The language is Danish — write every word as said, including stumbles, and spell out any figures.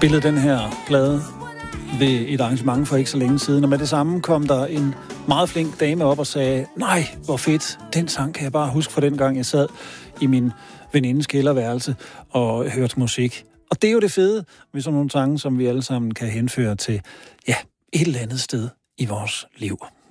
spillede den her plade ved et arrangement for ikke så længe siden, og med det samme kom der en meget flink dame op og sagde, nej, hvor fedt, den sang kan jeg bare huske fra den gang, jeg sad i min venindes kælderværelse og hørte musik. Og det er jo det fede ved sådan nogle sange, som vi alle sammen kan henføre til, ja, et eller andet sted i vores liv.